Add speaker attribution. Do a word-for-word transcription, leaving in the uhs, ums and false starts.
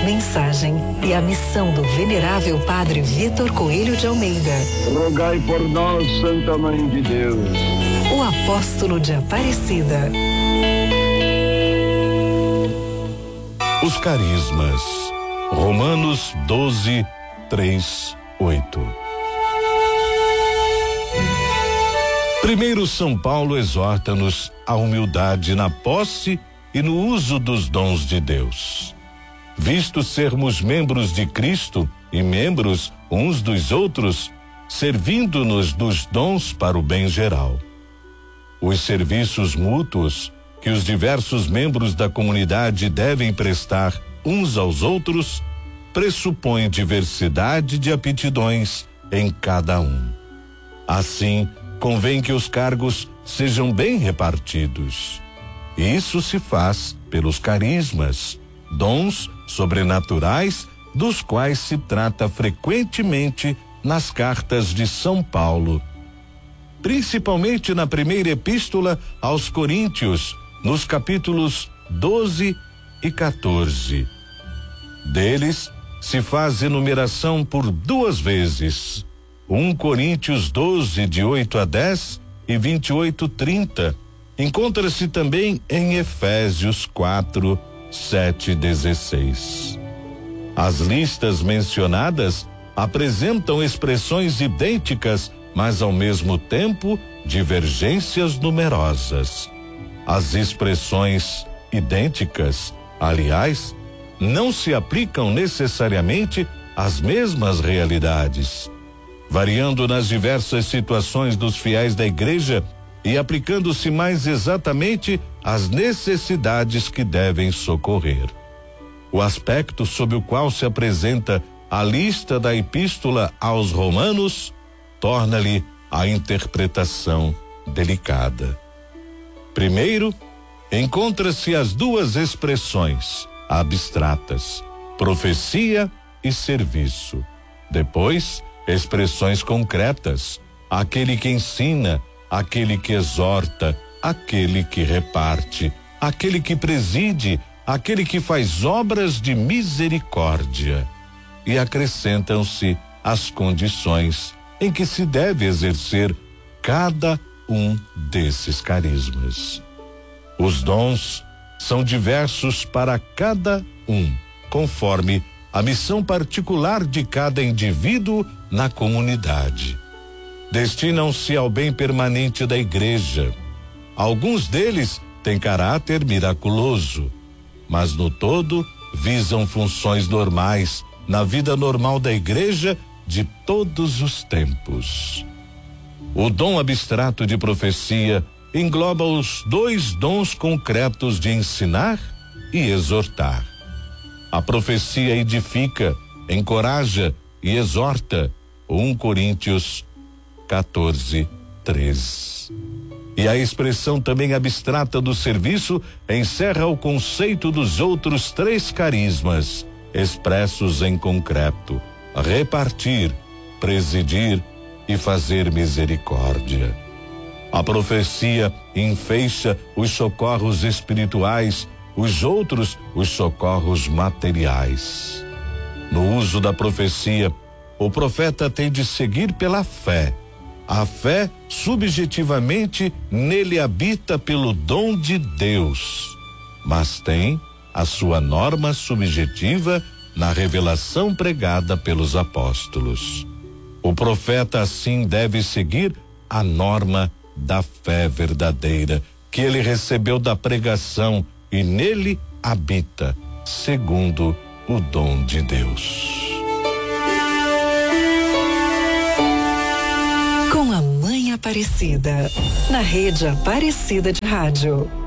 Speaker 1: Mensagem e a missão do venerável Padre Vitor Coelho de Almeida.
Speaker 2: Rogai por nós, Santa Mãe de Deus.
Speaker 1: O apóstolo de Aparecida.
Speaker 3: Os carismas. Romanos doze, três, oito. Primeiro, São Paulo exorta-nos à humildade na posse e no uso dos dons de Deus. Visto sermos membros de Cristo e membros uns dos outros, servindo-nos dos dons para o bem geral. Os serviços mútuos que os diversos membros da comunidade devem prestar uns aos outros pressupõem diversidade de aptidões em cada um. Assim, convém que os cargos sejam bem repartidos. Isso se faz pelos carismas, dons sobrenaturais, dos quais se trata frequentemente nas cartas de São Paulo, principalmente na primeira epístola aos Coríntios, nos capítulos doze e quatorze. Deles se faz enumeração por duas vezes. um Coríntios doze, de oito a dez e vinte e oito, trinta. Encontra-se também em Efésios quatro, sete e dezesseis. As listas mencionadas apresentam expressões idênticas, mas ao mesmo tempo divergências numerosas. As expressões idênticas, aliás, não se aplicam necessariamente às mesmas realidades, variando nas diversas situações dos fiéis da igreja e aplicando-se mais exatamente às necessidades que devem socorrer. O aspecto sob o qual se apresenta a lista da epístola aos Romanos torna-lhe a interpretação delicada. Primeiro, encontra-se as duas expressões abstratas, profecia e serviço. Depois, expressões concretas, aquele que ensina, aquele que exorta, aquele que reparte, aquele que preside, aquele que faz obras de misericórdia. E acrescentam-se as condições em que se deve exercer cada um desses carismas. Os dons são diversos para cada um, conforme a missão particular de cada indivíduo na comunidade. Destinam-se ao bem permanente da igreja. Alguns deles têm caráter miraculoso, mas no todo visam funções normais na vida normal da igreja de todos os tempos. O dom abstrato de profecia engloba os dois dons concretos de ensinar e exortar. A profecia edifica, encoraja e exorta. um Coríntios quatorze, treze. E a expressão também abstrata do serviço encerra o conceito dos outros três carismas, expressos em concreto: repartir, presidir e fazer misericórdia. A profecia enfeixa os socorros espirituais, os outros os socorros materiais. No uso da profecia, o profeta tem de seguir pela fé. A fé, subjetivamente, nele habita pelo dom de Deus, mas tem a sua norma subjetiva na revelação pregada pelos apóstolos. O profeta, assim, deve seguir a norma da fé verdadeira que ele recebeu da pregação e nele habita, segundo o dom de Deus.
Speaker 1: Com a Mãe Aparecida, na Rede Aparecida de Rádio.